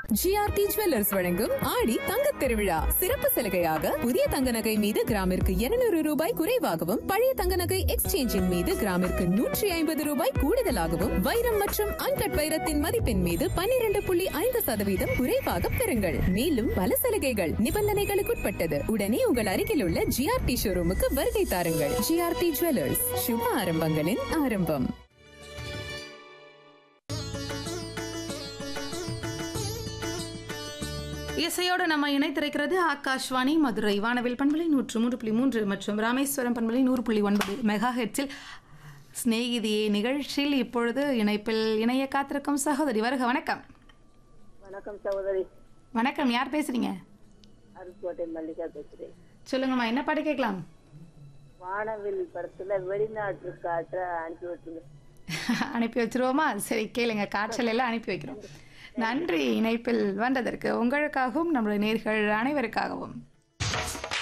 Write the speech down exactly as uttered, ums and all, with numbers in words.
GRT jewellers வழங்கும் ஆடி தங்கத் திருவிழா சிறப்பு சலுகையாக புதிய தங்க நகை மீது கிராமிற்கு இருநூறு ரூபாய் குறைவாகவும் பழைய தங்க நகை எக்ஸ்சேஞ்சின் மீது கிராமிற்கு நூற்றி ஐம்பது ரூபாய் கூடுதலாகவும் வைரம் மற்றும் அன்கட் வைரத்தின் மதிப்பின் மீது பன்னிரண்டு புள்ளி ஐந்து சதவீதம் குறைவாக பெறுங்கள். மேலும் பல சலுகைகள் நிபந்தனைகளுக்குட்பட்டது. உடனே உங்கள் அருகில் உள்ள ஜிஆர்டி ஷோரூமுக்கு வருகை தாருங்கள். ஜிஆர்டி ஜுவல்லர்ஸ், சுப ஆரம்பங்களின் ஆரம்பம். இசையோடு நம்ம இணைத்திருக்கிறது ஆகாஷ்வாணி மதுரை வானவில் பண்பலை நூற்று மூன்று புள்ளி மூன்று மற்றும் ராமேஸ்வரம் பண்பலை நூறு புள்ளி ஒன்பது மெகா ஹெட்ஸில் ஸ்நேகிதியே நிகழ்ச்சியில் இப்பொழுது இணைப்பில் இணைய காத்திருக்கும் சகோதரி வருக. வணக்கம். வணக்கம் சகோதரி. வணக்கம், யார் பேசுறீங்க? அருப்புக்கோட்டை மல்லிகா பேசுறேன். சொல்லுங்கம்மா, என்ன பாட்டு கேட்கலாம்? வானவில் படத்துல வெளிநாட்டு காற்ற அனுப்பி வச்சுங்க. அனுப்பி வச்சிருவோமா? சரி, கேளுங்க, காற்றல் எல்லாம் அனுப்பி வைக்கிறோம். நன்றி இணைப்பில் வந்ததற்கு. உங்களுக்காகவும் நம்முடைய நேர்கள் அனைவருக்காகவும்.